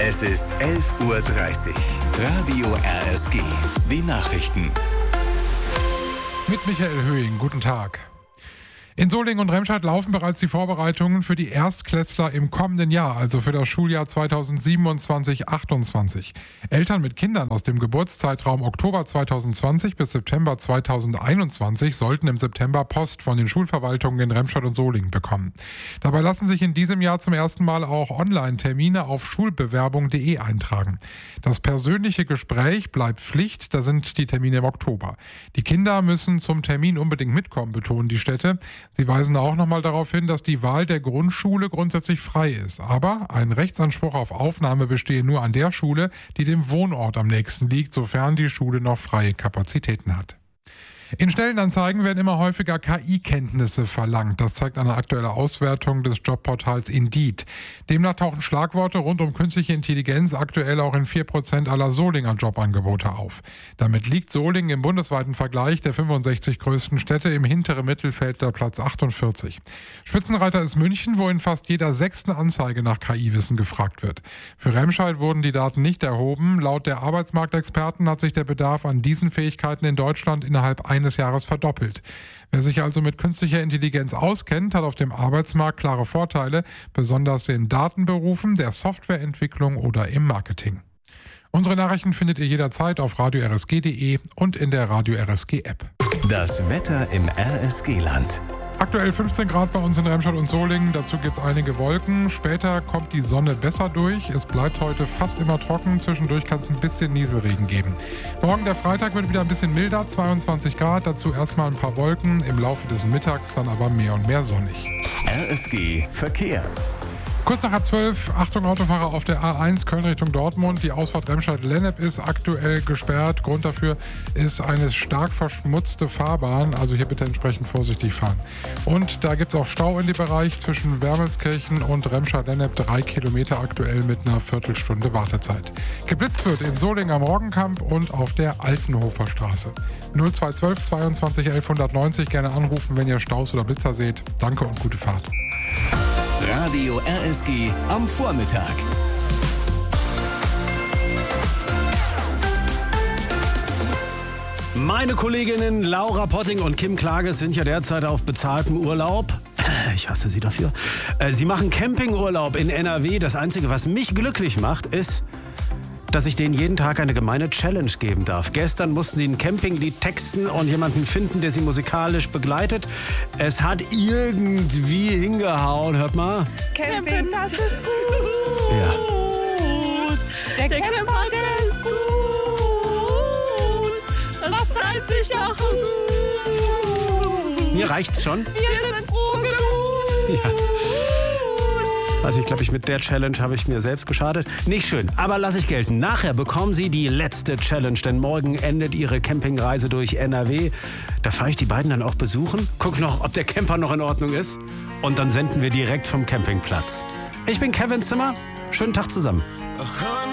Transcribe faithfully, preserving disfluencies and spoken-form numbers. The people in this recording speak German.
Es ist elf Uhr dreißig. Radio R S G. Die Nachrichten. Mit Michael Höhing. Guten Tag. In Solingen und Remscheid laufen bereits die Vorbereitungen für die Erstklässler im kommenden Jahr, also für das Schuljahr zweitausendsiebenundzwanzig achtundzwanzig. Eltern mit Kindern aus dem Geburtszeitraum Oktober zweitausendzwanzig bis September zweitausendeinundzwanzig sollten im September Post von den Schulverwaltungen in Remscheid und Solingen bekommen. Dabei lassen sich in diesem Jahr zum ersten Mal auch Online-Termine auf schulbewerbung punkt de eintragen. Das persönliche Gespräch bleibt Pflicht, da sind die Termine im Oktober. Die Kinder müssen zum Termin unbedingt mitkommen, betonen die Städte. Sie weisen auch nochmal darauf hin, dass die Wahl der Grundschule grundsätzlich frei ist. Aber ein Rechtsanspruch auf Aufnahme bestehe nur an der Schule, die dem Wohnort am nächsten liegt, sofern die Schule noch freie Kapazitäten hat. In Stellenanzeigen werden immer häufiger K I-Kenntnisse verlangt. Das zeigt eine aktuelle Auswertung des Jobportals Indeed. Demnach tauchen Schlagworte rund um künstliche Intelligenz aktuell auch in vier Prozent aller Solinger Jobangebote auf. Damit liegt Solingen im bundesweiten Vergleich der fünfundsechzig größten Städte im hinteren Mittelfeld der Platz achtundvierzig. Spitzenreiter ist München, wo in fast jeder sechsten Anzeige nach K I-Wissen gefragt wird. Für Remscheid wurden die Daten nicht erhoben. Laut der Arbeitsmarktexperten hat sich der Bedarf an diesen Fähigkeiten in Deutschland innerhalb eines Jahres verdoppelt. Wer sich also mit künstlicher Intelligenz auskennt, hat auf dem Arbeitsmarkt klare Vorteile, besonders in Datenberufen, der Softwareentwicklung oder im Marketing. Unsere Nachrichten findet ihr jederzeit auf radio r s g punkt de und in der Radio R S G App. Das Wetter im R S G-Land. Aktuell fünfzehn Grad bei uns in Remscheid und Solingen, dazu gibt es einige Wolken. Später kommt die Sonne besser durch. Es bleibt heute fast immer trocken, zwischendurch kann es ein bisschen Nieselregen geben. Morgen der Freitag wird wieder ein bisschen milder, zweiundzwanzig Grad, dazu erstmal ein paar Wolken, im Laufe des Mittags dann aber mehr und mehr sonnig. R S G Verkehr. Kurz nach halb zwölf, Achtung Autofahrer auf der A eins Köln Richtung Dortmund. Die Ausfahrt Remscheid-Lennep ist aktuell gesperrt. Grund dafür ist eine stark verschmutzte Fahrbahn. Also hier bitte entsprechend vorsichtig fahren. Und da gibt es auch Stau in dem Bereich zwischen Wermelskirchen und Remscheid-Lennep. Drei Kilometer aktuell mit einer Viertelstunde Wartezeit. Geblitzt wird in Solingen am Roggenkamp und auf der Altenhofer Straße. null zwei zwölf zweiundzwanzig elfhundertneunzig. Gerne anrufen, wenn ihr Staus oder Blitzer seht. Danke und gute Fahrt. Radio R S G am Vormittag. Meine Kolleginnen Laura Potting und Kim Klages sind ja derzeit auf bezahltem Urlaub. Ich hasse sie dafür. Sie machen Campingurlaub in N R W. Das Einzige, was mich glücklich macht, ist, dass ich denen jeden Tag eine gemeine Challenge geben darf. Gestern mussten sie ein Campinglied texten und jemanden finden, der sie musikalisch begleitet. Es hat irgendwie hingehauen. Hört mal. Camping, das ist gut. Ja. Der, der Camper, der ist gut. Das reizt sich auch gut. Mir reicht's schon. Wir sind froh genug. Ja. Also ich glaube, ich mit der Challenge habe ich mir selbst geschadet. Nicht schön, aber lasse ich gelten. Nachher bekommen Sie die letzte Challenge, denn morgen endet Ihre Campingreise durch N R W. Da fahre ich die beiden dann auch besuchen, guck noch, ob der Camper noch in Ordnung ist und dann senden wir direkt vom Campingplatz. Ich bin Kevin Zimmer, schönen Tag zusammen.